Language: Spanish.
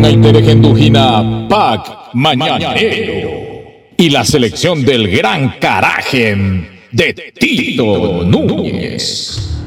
Juan Aitere Pac Mañanero y la selección del Gran Caraje de Tito Núñez.